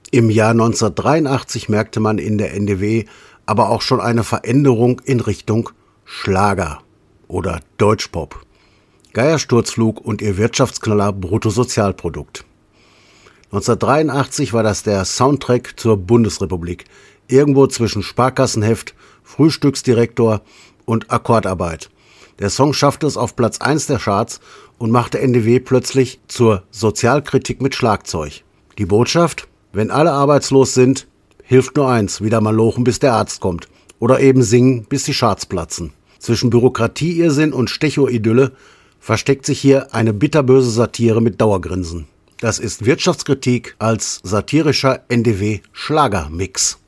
Im Jahr 1983 merkte man in der NDW aber auch schon eine Veränderung in Richtung Schlager oder Deutschpop. Geiersturzflug und ihr Wirtschaftsknaller Bruttosozialprodukt. 1983 war das der Soundtrack zur Bundesrepublik, irgendwo zwischen Sparkassenheft, Frühstücksdirektor und Akkordarbeit. Der Song schaffte es auf Platz 1 der Charts und machte NDW plötzlich zur Sozialkritik mit Schlagzeug. Die Botschaft: Wenn alle arbeitslos sind, hilft nur eins, wieder mal lochen, bis der Arzt kommt. Oder eben singen, bis die Charts platzen. Zwischen Bürokratieirrsinn und Stecho-Idylle versteckt sich hier eine bitterböse Satire mit Dauergrinsen. Das ist Wirtschaftskritik als satirischer NDW-Schlagermix.